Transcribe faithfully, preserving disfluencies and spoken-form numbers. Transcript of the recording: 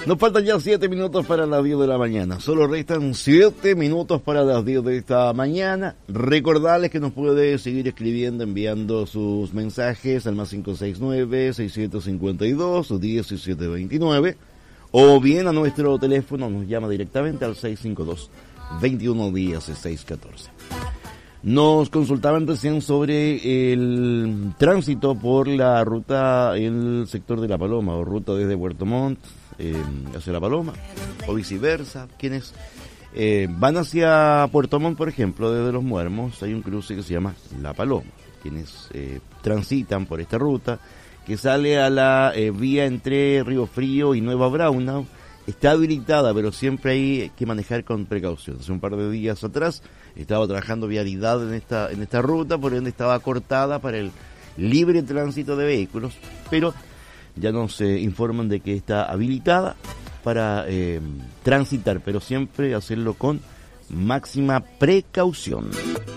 Nos faltan ya siete minutos para las diez de la mañana. Solo restan siete minutos para las diez de esta mañana. Recordarles que nos puede seguir escribiendo, enviando sus mensajes al más cinco seis nueve, seis siete cinco dos, diecisiete veintinueve. O bien a nuestro teléfono nos llama directamente al seis cinco dos, veintiuno dieciséis catorce. Nos consultaban recién sobre el tránsito por la ruta en el sector de La Paloma, o ruta desde Puerto Montt eh, hacia La Paloma, o viceversa. Quienes eh, van hacia Puerto Montt, por ejemplo, desde Los Muermos, hay un cruce que se llama La Paloma. Quienes eh, transitan por esta ruta, que sale a la eh, vía entre Río Frío y Nueva Braunau, está habilitada, pero siempre hay que manejar con precaución. Hace un par de días atrás estaba trabajando vialidad en esta en esta ruta, por ende estaba cortada para el libre tránsito de vehículos, pero ya nos eh, informan de que está habilitada para eh, transitar, pero siempre hacerlo con máxima precaución.